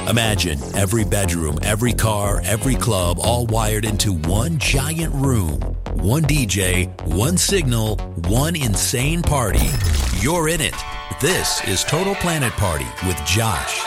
Imagine every bedroom, every car, every club, all wired into one giant room. One DJ, one signal, one insane party. You're in it. This is Total Planet Party with Josh.